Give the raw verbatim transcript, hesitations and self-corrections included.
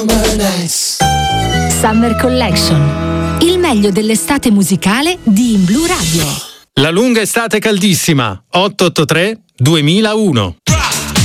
Summer Collection, il meglio dell'estate musicale di In Blu Radio. La lunga estate caldissima, otto otto tre duemilauno.